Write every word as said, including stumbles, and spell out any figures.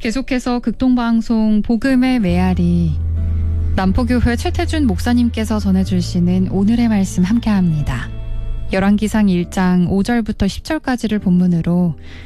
계속해서 극동방송 복음의 메아리 남포교회 최태준 목사님께서 전해주시는 오늘의 말씀 함께합니다. 열왕기상 일 장 오 절부터 십 절까지를 본문으로